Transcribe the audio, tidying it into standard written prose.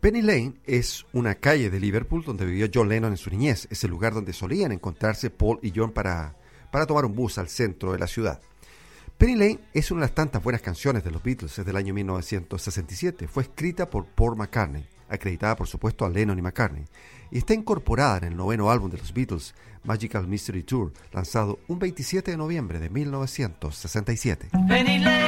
Penny Lane es una calle de Liverpool donde vivió John Lennon en su niñez. Es el lugar donde solían encontrarse Paul y John para tomar un bus al centro de la ciudad. Penny Lane es una de las tantas buenas canciones de los Beatles. Es del año 1967. Fue escrita por Paul McCartney, acreditada por supuesto a Lennon y McCartney, y está incorporada en el 9º álbum de los Beatles, Magical Mystery Tour, lanzado un 27 de noviembre de 1967.